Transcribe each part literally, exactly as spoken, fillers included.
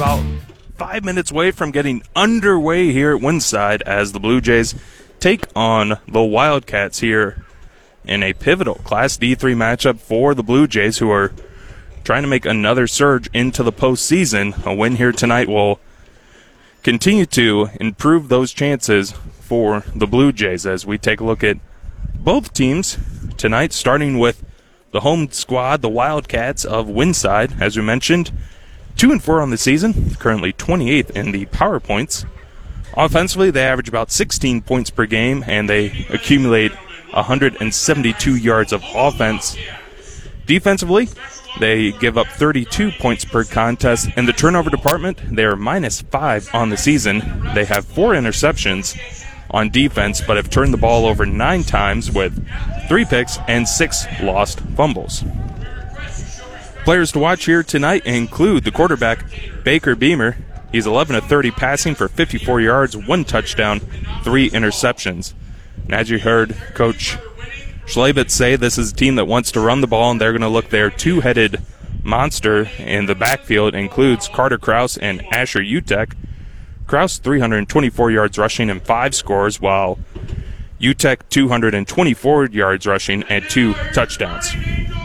about five minutes away from getting underway here at Winside as the Blue Jays take on the Wildcats here in a pivotal Class D three matchup for the Blue Jays, who are trying to make another surge into the postseason. A win here tonight will continue to improve those chances for the Blue Jays as we take a look at both teams tonight, starting with the home squad, the Wildcats of Winside. As we mentioned, two and four on the season, currently twenty-eighth in the power points. Offensively, they average about sixteen points per game, and they accumulate one hundred seventy-two yards of offense. Defensively, they give up thirty-two points per contest. In the turnover department, they are minus five on the season. They have four interceptions on defense, but have turned the ball over nine times with three picks and six lost fumbles. Players to watch here tonight include the quarterback, Baker Beamer. He's eleven of thirty passing for fifty-four yards, one touchdown, three interceptions. And as you heard Coach Schlabitz say, this is a team that wants to run the ball, and they're going to look their two-headed monster in the backfield. It includes Carter Krause and Asher Utek. Krause, three hundred twenty-four yards rushing and five scores, while Utek, two hundred twenty-four yards rushing and two touchdowns.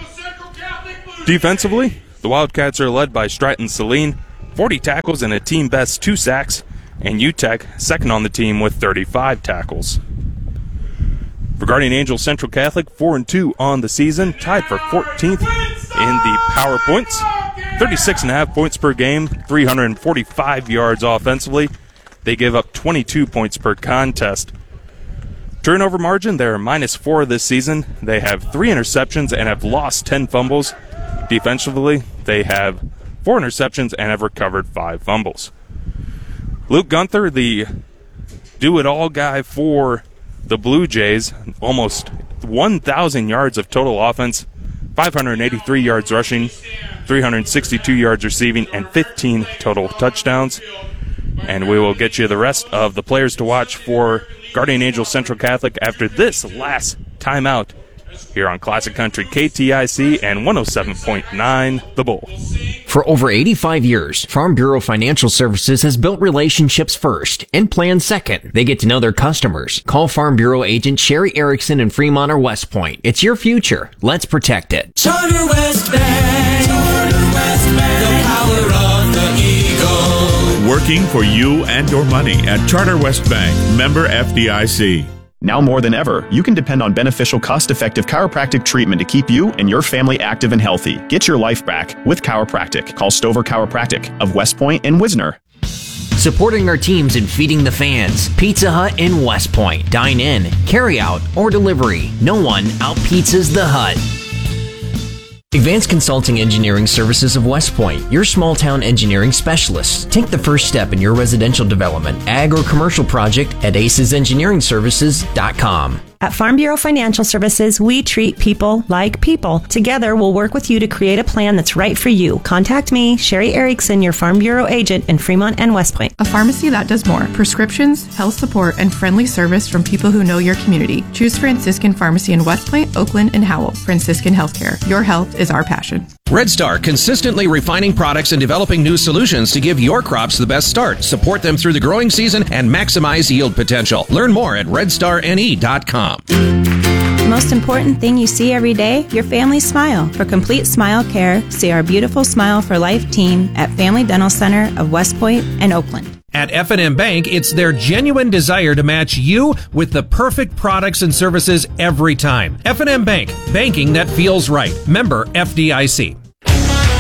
Defensively, the Wildcats are led by Stratton Celine, forty tackles and a team best two sacks, and Utek second on the team with thirty-five tackles. Regarding Angel Central Catholic, four and two on the season, tied for fourteenth in the power points. thirty-six and a half points per game, three hundred forty-five yards offensively. They give up twenty-two points per contest. Turnover margin, they're minus four this season. They have three interceptions and have lost ten fumbles. Defensively, they have four interceptions and have recovered five fumbles. Luke Gunther, the do-it-all guy for the Blue Jays, almost one thousand yards of total offense, five hundred eighty-three yards rushing, three hundred sixty-two yards receiving, and fifteen total touchdowns. And we will get you the rest of the players to watch for Guardian Angel Central Catholic after this last timeout here on Classic Country K T I C and one oh seven point nine The Bull. For over eighty-five years, Farm Bureau Financial Services has built relationships first and plans second. They get to know their customers. Call Farm Bureau agent Sherry Erickson in Fremont or West Point. It's your future. Let's protect it. Charter West Bank. Charter West Bank. The power of the Eagle. Working for you and your money at Charter West Bank. Member F D I C. Now more than ever, you can depend on beneficial, cost-effective chiropractic treatment to keep you and your family active and healthy. Get your life back with chiropractic. Call Stover Chiropractic of West Point and Wisner. Supporting our teams and feeding the fans. Pizza Hut in West Point. Dine in, carry out, or delivery. No one out-pizzas the Hut. Advanced Consulting Engineering Services of West Point, your small-town engineering specialists. Take the first step in your residential development, ag, or commercial project at aces engineering services dot com. At Farm Bureau Financial Services, we treat people like people. Together, we'll work with you to create a plan that's right for you. Contact me, Sherry Erickson, your Farm Bureau agent in Fremont and West Point. A pharmacy that does more. Prescriptions, health support, and friendly service from people who know your community. Choose Franciscan Pharmacy in West Point, Oakland, and Howell. Franciscan Healthcare. Your health is our passion. Red Star, consistently refining products and developing new solutions to give your crops the best start. Support them through the growing season and maximize yield potential. Learn more at red star n e dot com. The most important thing you see every day, your family's smile. For complete smile care, see our beautiful Smile for Life team at Family Dental Center of West Point and Oakland. At F and M Bank, it's their genuine desire to match you with the perfect products and services every time. F and M Bank, banking that feels right. Member F D I C.